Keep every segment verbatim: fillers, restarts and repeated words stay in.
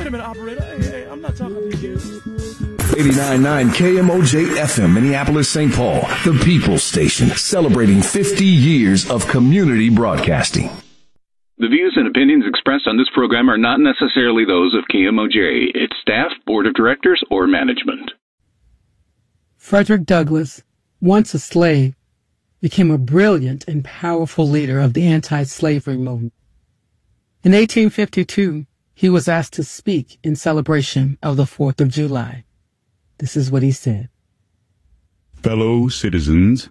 Wait a minute, operator. Hey, hey, I'm not talking to you. eighty-nine point nine K M O J F M, Minneapolis, Saint Paul, the People's Station, celebrating fifty years of community broadcasting. The views and opinions expressed on this program are not necessarily those of K M O J, its staff, board of directors, or management. Frederick Douglass, once a slave, became a brilliant and powerful leader of the anti-slavery movement. In eighteen fifty-two, he was asked to speak in celebration of the fourth of July. This is what he said. Fellow citizens,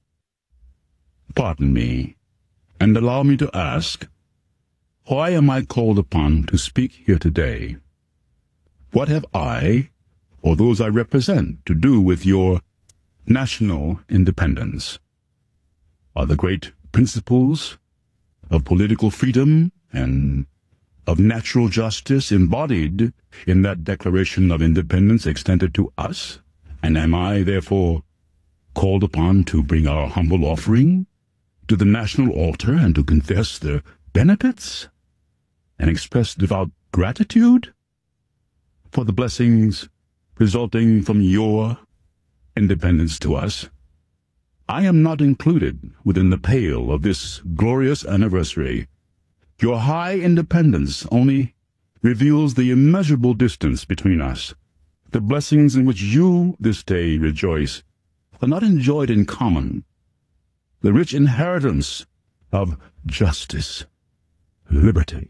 pardon me, and allow me to ask, why am I called upon to speak here today? What have I, or those I represent, to do with your national independence? Are the great principles of political freedom and of natural justice embodied in that Declaration of Independence extended to us? And am I, therefore, called upon to bring our humble offering to the national altar and to confess their benefits and express devout gratitude for the blessings resulting from your independence to us? I am not included within the pale of this glorious anniversary. Your high independence only reveals the immeasurable distance between us. The blessings in which you this day rejoice are not enjoyed in common. The rich inheritance of justice, liberty,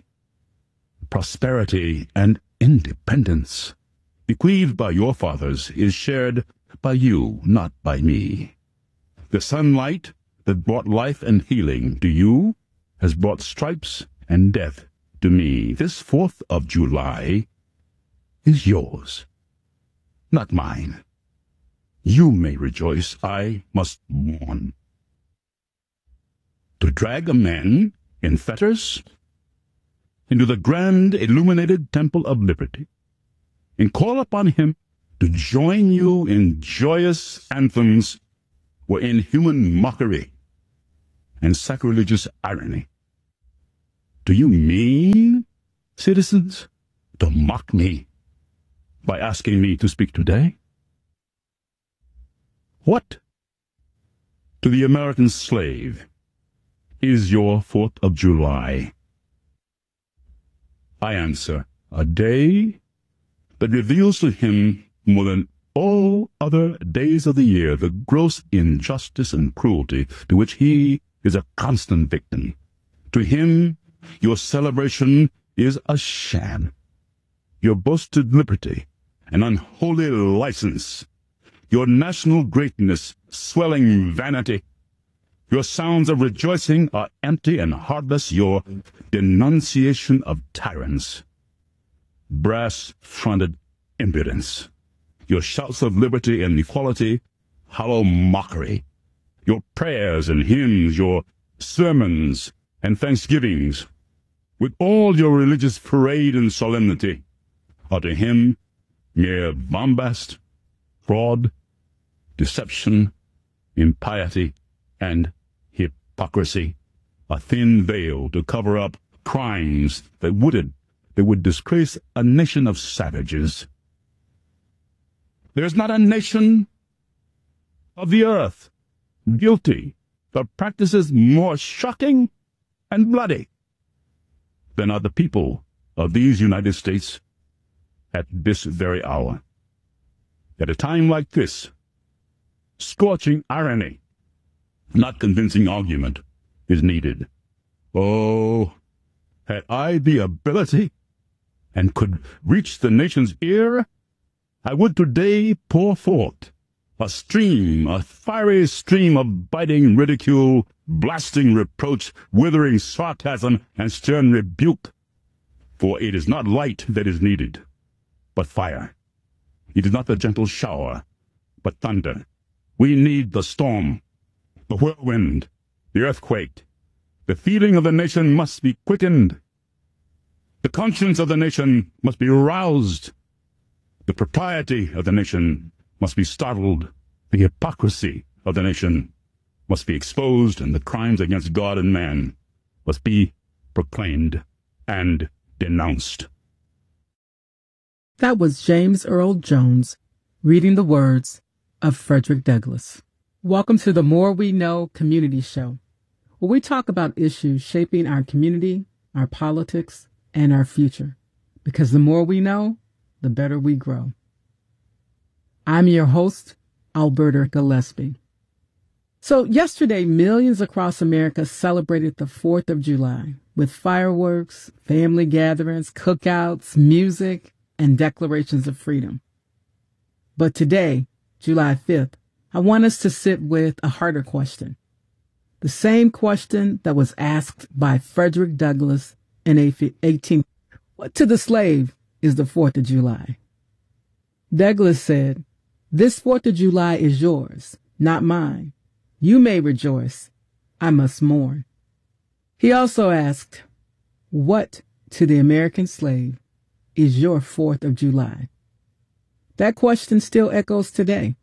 prosperity, and independence bequeathed by your fathers is shared by you, not by me. The sunlight that brought life and healing to you has brought stripes and death to me. This fourth of July is yours, not mine. You may rejoice, I must mourn. To drag a man in fetters into the grand illuminated temple of liberty, and call upon him to join you in joyous anthems were inhuman mockery and sacrilegious irony. Do you mean, citizens, to mock me by asking me to speak today? What, to the American slave, is your fourth of July? I answer, a day that reveals to him more than all other days of the year the gross injustice and cruelty to which he is a constant victim. To him, your celebration is a sham. Your boasted liberty, an unholy license. Your national greatness, swelling vanity. Your sounds of rejoicing are empty and heartless. Your denunciation of tyrants, brass-fronted impudence. Your shouts of liberty and equality, hollow mockery. Your prayers and hymns, your sermons and thanksgivings, with all your religious parade and solemnity, are to him mere bombast, fraud, deception, impiety, and hypocrisy, a thin veil to cover up crimes that would, that would disgrace a nation of savages. There is not a nation of the earth guilty of practices more shocking and bloody than are the people of these United States at this very hour. At a time like this, scorching irony, not convincing argument, is needed. Oh, had I the ability and could reach the nation's ear, I would today pour forth a stream, a fiery stream of biting ridicule, blasting reproach, withering sarcasm, and stern rebuke. For it is not light that is needed, but fire. It is not the gentle shower, but thunder. We need the storm, the whirlwind, the earthquake. The feeling of the nation must be quickened. The conscience of the nation must be roused. The propriety of the nation must be startled. The hypocrisy of the nation must be exposed, and the crimes against God and man must be proclaimed and denounced. That was James Earl Jones reading the words of Frederick Douglass. Welcome to the More We Know Community Show, where we talk about issues shaping our community, our politics, and our future. Because the more we know, the better we grow. I'm your host, Alberta Gillespie. So yesterday, millions across America celebrated the fourth of July with fireworks, family gatherings, cookouts, music, and declarations of freedom. But today, July fifth, I want us to sit with a harder question. The same question that was asked by Frederick Douglass in eighteen. What to the slave is the fourth of July? Douglass said, "This fourth of July is yours, not mine. You may rejoice. I must mourn." He also asked, what to the American slave is your fourth of July? That question still echoes today.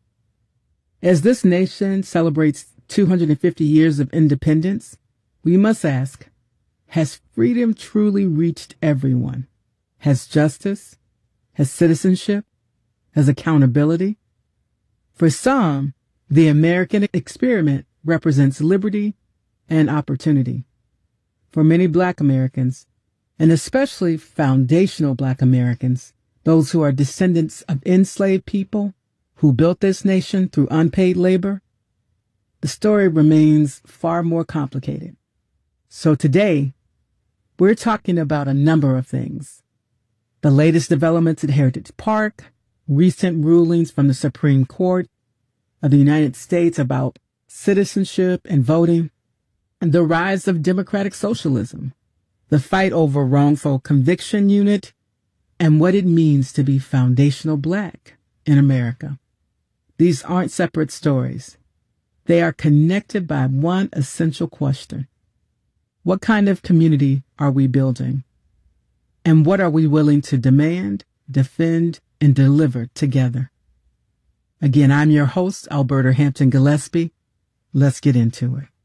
As this nation celebrates two hundred fifty years of independence, we must ask, has freedom truly reached everyone? Has justice? Has citizenship? Has accountability? For some, the American experiment represents liberty and opportunity. For many Black Americans, and especially foundational Black Americans, those who are descendants of enslaved people who built this nation through unpaid labor, the story remains far more complicated. So today, we're talking about a number of things. The latest developments at Heritage Park, recent rulings from the Supreme Court of the United States about citizenship and voting, and the rise of democratic socialism, the fight over wrongful conviction unit, and what it means to be foundational Black in America. These aren't separate stories. They are connected by one essential question. What kind of community are we building? And what are we willing to demand, defend, and deliver together? Again, I'm your host, Alberta Hampton Gillespie. Let's get into it.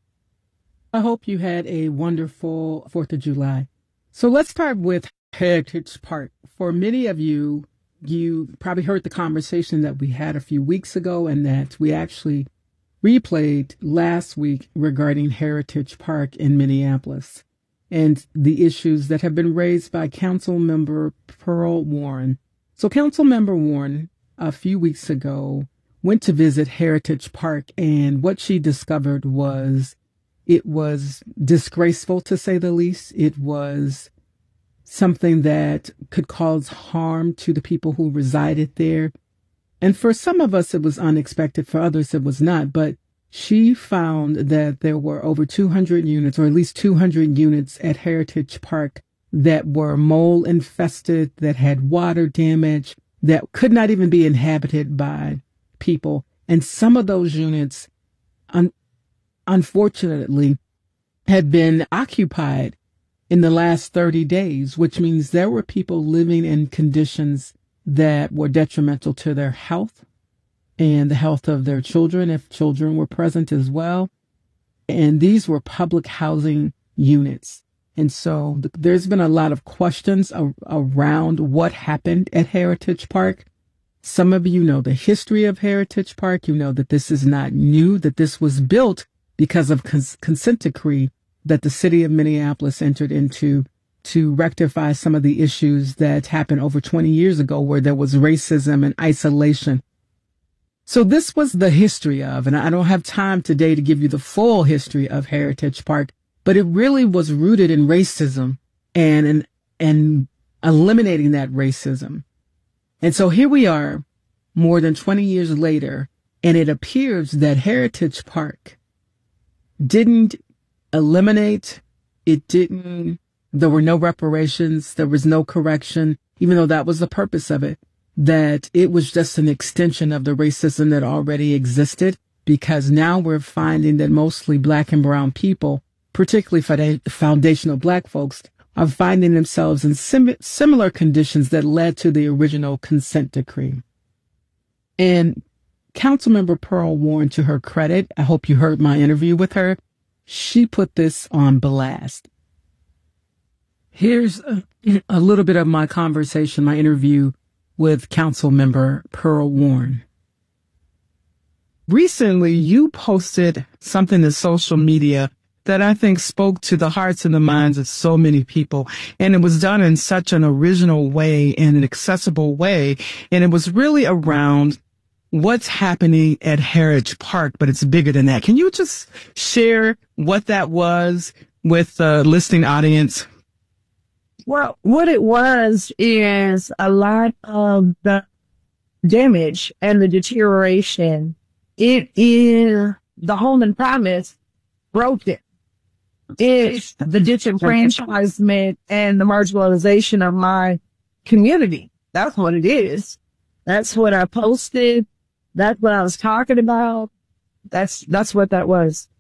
I hope you had a wonderful fourth of July. So let's start with Heritage Park. For many of you, you probably heard the conversation that we had a few weeks ago and that we actually replayed last week regarding Heritage Park in Minneapolis and the issues that have been raised by Councilmember Pearl Warren. So Councilmember Warren, a few weeks ago, went to visit Heritage Park, and what she discovered was it was disgraceful, to say the least. It was something that could cause harm to the people who resided there. And for some of us, it was unexpected. For others, it was not. But she found that there were over two hundred units, or at least two hundred units at Heritage Park that were mold infested, that had water damage, that could not even be inhabited by people. And some of those units, un- unfortunately, had been occupied in the last thirty days, which means there were people living in conditions that were detrimental to their health and the health of their children, if children were present as well. And these were public housing units. And so th- there's been a lot of questions a- around what happened at Heritage Park. Some of you know the history of Heritage Park. You know that this is not new, that this was built because of cons- consent decree that the city of Minneapolis entered into to rectify some of the issues that happened over twenty years ago where there was racism and isolation. So this was the history of, and I don't have time today to give you the full history of Heritage Park, but it really was rooted in racism and, and, and eliminating that racism. And so here we are more than twenty years later, and it appears that Heritage Park didn't eliminate, it didn't, there were no reparations, there was no correction, even though that was the purpose of it, that it was just an extension of the racism that already existed, because now we're finding that mostly Black and brown people, particularly foundational Black folks, are finding themselves in sim- similar conditions that led to the original consent decree. And Councilmember Pearl Warren, to her credit, I hope you heard my interview with her, she put this on blast. Here's a, a little bit of my conversation, my interview with Council Member Pearl Warren. Recently, you posted something to social media that I think spoke to the hearts and the minds of so many people. And it was done in such an original way and an accessible way. And it was really around what's happening at Heritage Park, but it's bigger than that. Can you just share what that was with the listening audience? Well, what it was is a lot of the damage and the deterioration. It is the home and promise broken. It's the disenfranchisement and the marginalization of my community. That's what it is. That's what I posted. That's what I was talking about. That's, that's what that was.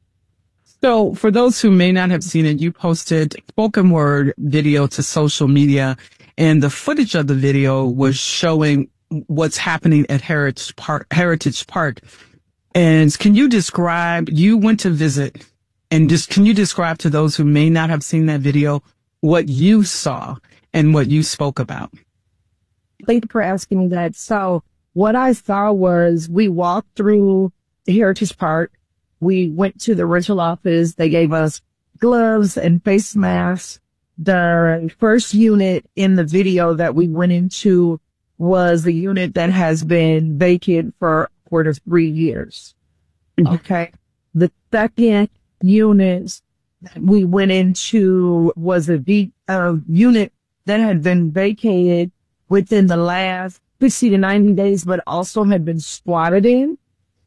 So for those who may not have seen it, you posted spoken word video to social media, and the footage of the video was showing what's happening at Heritage Park, Heritage Park. And can you describe, you went to visit, and just, can you describe to those who may not have seen that video what you saw and what you spoke about? Thank you for asking me that. So what I saw was we walked through Heritage Park. We went to the rental office. They gave us gloves and face masks. The first unit in the video that we went into was the unit that has been vacant for upward of three years. Okay. The second unit that we went into was a v- uh, unit that had been vacated within the last sixty to ninety days, but also had been squatted in.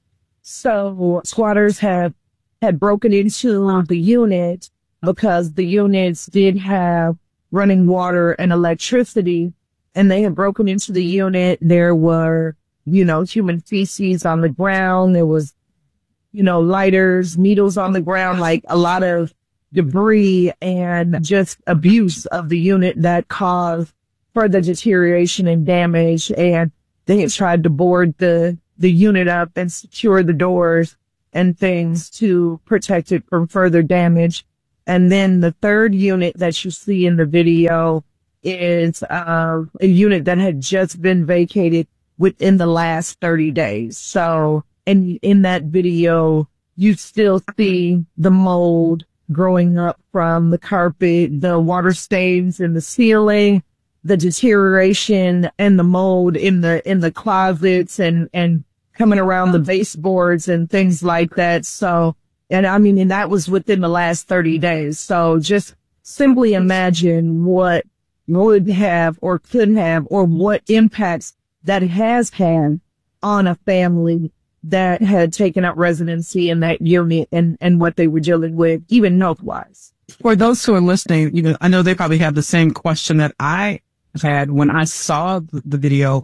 So squatters have had broken into the unit because the units did have running water and electricity, and they had broken into the unit. There were, you know, human feces on the ground. There was, you know, lighters, needles on the ground, like a lot of debris and just abuse of the unit that caused further deterioration and damage. And they had tried to board the the unit up and secure the doors and things to protect it from further damage. And then the third unit that you see in the video is uh, a unit that had just been vacated within the last thirty days. So in, in that video, you still see the mold growing up from the carpet, the water stains in the ceiling, the deterioration and the mold in the, in the closets and, and coming around the baseboards and things like that. So, and I mean, and that was within the last thirty days. So just simply imagine what would have or could have or what impacts that has had on a family that had taken up residency in that unit and, and what they were dealing with, even health wise. For those who are listening, you know, I know they probably have the same question that I had when I saw the video.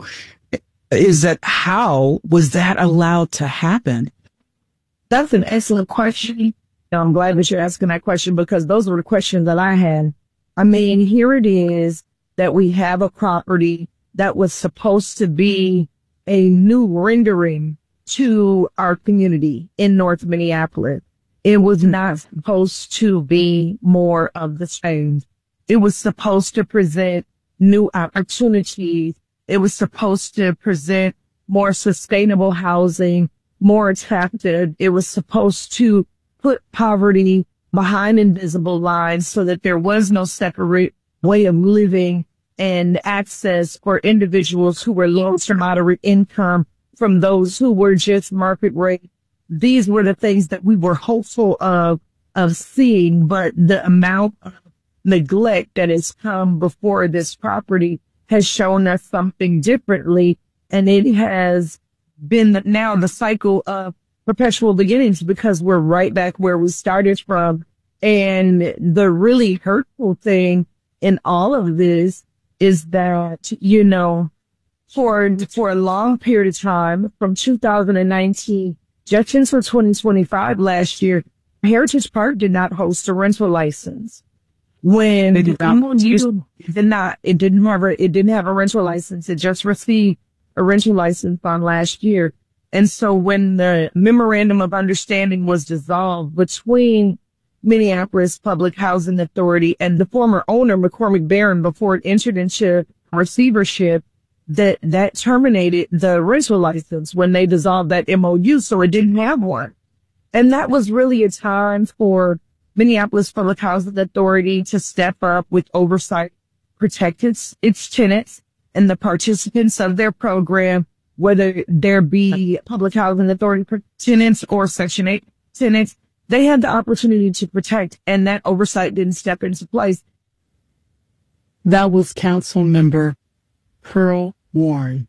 Is that how was that allowed to happen? That's an excellent question. I'm glad that you're asking that question because those were the questions that I had. I mean, here it is that we have a property that was supposed to be a new rendering to our community in North Minneapolis. It was not supposed to be more of the same. It was supposed to present new opportunities. It was supposed to present more sustainable housing, more attractive. It was supposed to put poverty behind invisible lines so that there was no separate way of living and access for individuals who were low to moderate income from those who were just market rate. These were the things that we were hopeful of, of seeing, but the amount of neglect that has come before this property has shown us something differently. And it has been the, now the cycle of perpetual beginnings because we're right back where we started from. And the really hurtful thing in all of this is that, you know, for, for a long period of time from two thousand nineteen just until twenty twenty-five last year, Heritage Park did not host a rental license. When They did not. you did not, it didn't have a, it didn't have a rental license. It just received a rental license on last year. And so when the memorandum of understanding was dissolved between Minneapolis Public Housing Authority and the former owner, McCormick Barron, before it entered into receivership, that, that terminated the rental license when they dissolved that M O U, so it didn't have one. And that was really a time for Minneapolis Public Housing Authority to step up with oversight, protect its, its tenants and the participants of their program, whether there be Public Housing Authority tenants or Section eight tenants. They had the opportunity to protect, and that oversight didn't step into place. That was Council Member Pearl Warren.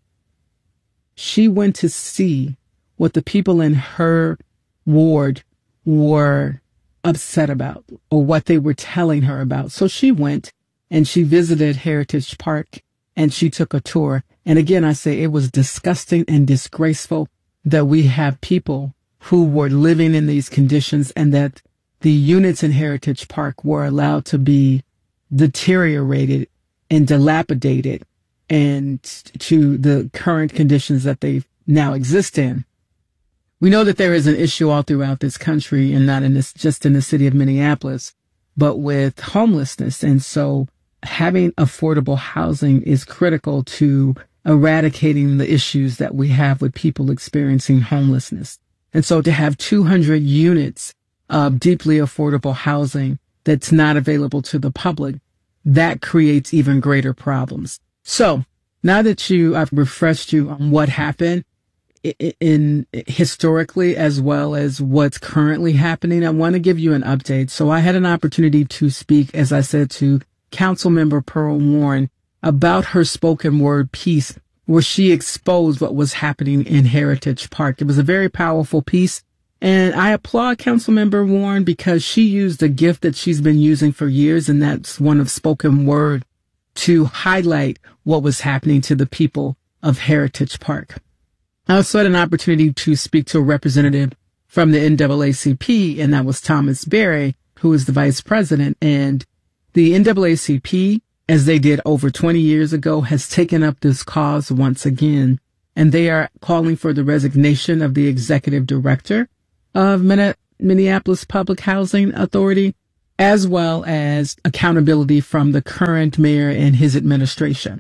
She went to see what the people in her ward were upset about, or what they were telling her about. So she went and she visited Heritage Park and she took a tour. And again, I say it was disgusting and disgraceful that we have people who were living in these conditions and that the units in Heritage Park were allowed to be deteriorated and dilapidated and to the current conditions that they now exist in. We know that there is an issue all throughout this country, and not in this, just in the city of Minneapolis, but with homelessness. And so having affordable housing is critical to eradicating the issues that we have with people experiencing homelessness. And so to have two hundred units of deeply affordable housing that's not available to the public, that creates even greater problems. So now that you, I've refreshed you on what happened in, in historically as well as what's currently happening, I want to give you an update. So I had an opportunity to speak, as I said, to Councilmember Pearl Warren about her spoken word piece where she exposed what was happening in Heritage Park. It was a very powerful piece. And I applaud Councilmember Warren because she used a gift that she's been using for years, and that's one of spoken word, to highlight what was happening to the people of Heritage Park. I also had an opportunity to speak to a representative from the N double A C P, and that was Thomas Berry, who is the vice president. And the N double A C P, as they did over twenty years ago, has taken up this cause once again, and they are calling for the resignation of the executive director of Minneapolis Public Housing Authority, as well as accountability from the current mayor and his administration.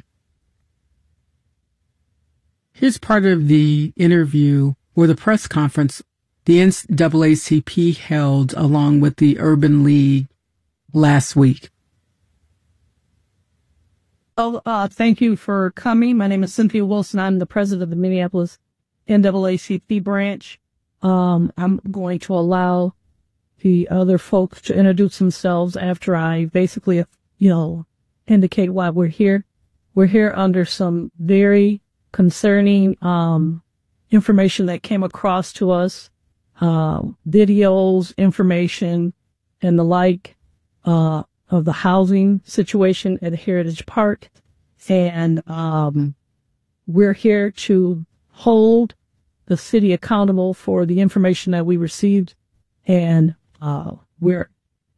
Here's part of the interview or the press conference the N double A C P held along with the Urban League last week. Oh, uh, thank you for coming. My name is Cynthia Wilson. I'm the president of the Minneapolis N double A C P branch. Um, I'm going to allow the other folks to introduce themselves after I basically, you know, indicate why we're here. We're here under some very concerning, um, information that came across to us, uh, videos, information, and the like, uh, of the housing situation at Heritage Park. And, um, we're here to hold the city accountable for the information that we received. And, uh, we're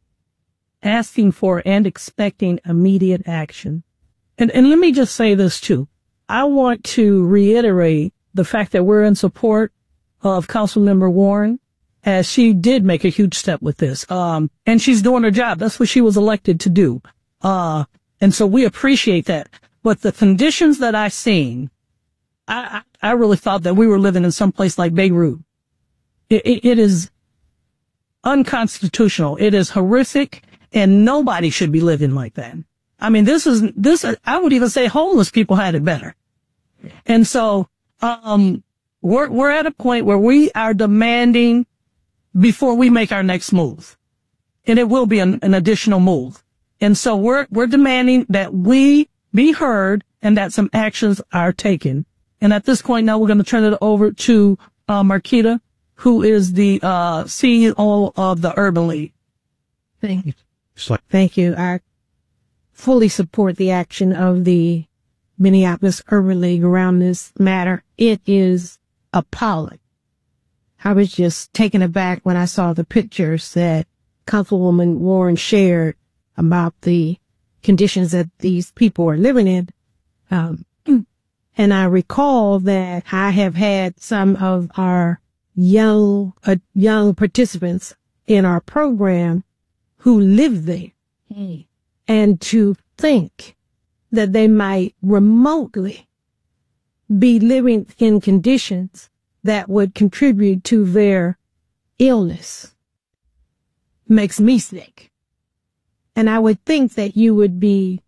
asking for and expecting immediate action. And, and let me just say this too. I want to reiterate the fact that we're in support of Councilmember Warren, as she did make a huge step with this. Um, and she's doing her job. That's what she was elected to do. Uh, and so we appreciate that. But the conditions that I seen, I, I, I really thought that we were living in some place like Beirut. It, it, it is unconstitutional. It is horrific, and nobody should be living like that. I mean, this is, this, I would even say homeless people had it better. And so, um, we're, we're at a point where we are demanding before we make our next move. And it will be an, an additional move. And so we're, we're demanding that we be heard and that some actions are taken. And at this point now, we're going to turn it over to, uh, Marquita, who is the, uh, C E O of the Urban League. Thank you. Thank you. I fully support the action of the Minneapolis Urban League around this matter. It is appalling. I was just taken aback when I saw the pictures that Councilwoman Warren shared about the conditions that these people are living in. Um, and I recall that I have had some of our young, uh, young participants in our program who live there. Mm. And to think that they might remotely be living in conditions that would contribute to their illness makes me sick. And I would think that you would be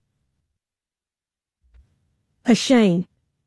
ashamed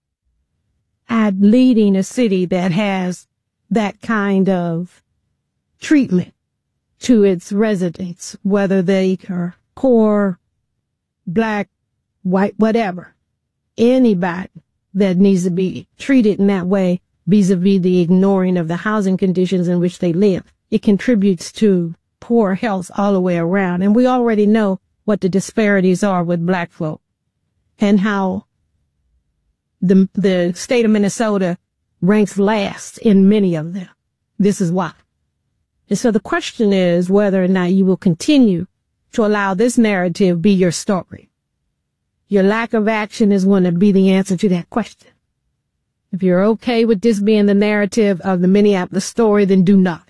at leading a city that has that kind of treatment to its residents, whether they are poor, black, white, whatever. Anybody that needs to be treated in that way vis-a-vis the ignoring of the housing conditions in which they live. It contributes to poor health all the way around. And we already know what the disparities are with black folk and how the, the state of Minnesota ranks last in many of them. This is why. And so the question is whether or not you will continue to allow this narrative be your story. Your lack of action is going to be the answer to that question. If you're okay with this being the narrative of the Minneapolis story, then do not.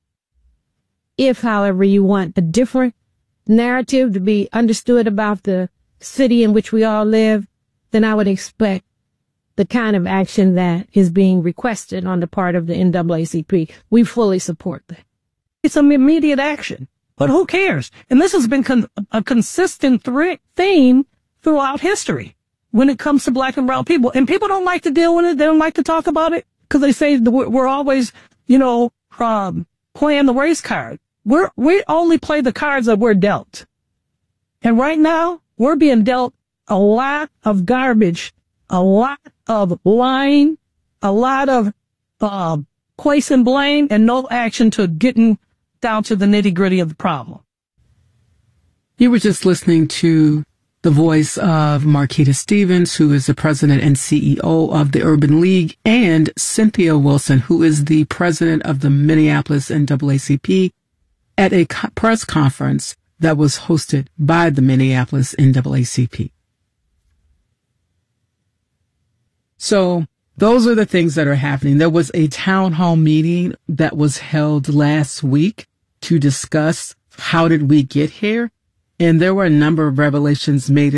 If, however, you want a different narrative to be understood about the city in which we all live, then I would expect the kind of action that is being requested on the part of the N double A C P. We fully support that. It's some immediate action, but who cares? And this has been con- a consistent thre- theme throughout history when it comes to black and brown people. And people don't like to deal with it. They don't like to talk about it because they say that we're, we're always, you know, um, playing the race card. We're, we only play the cards that we're dealt. And right now, we're being dealt a lot of garbage, a lot of lying, a lot of uh, placing blame and no action to getting down to the nitty gritty of the problem. You were just listening to the voice of Marquita Stevens, who is the president and C E O of the Urban League, and Cynthia Wilson, who is the president of the Minneapolis N double A C P, at a co- press conference that was hosted by the Minneapolis N double A C P. So those are the things that are happening. There was a town hall meeting that was held last week to discuss how did we get here. And there were a number of revelations made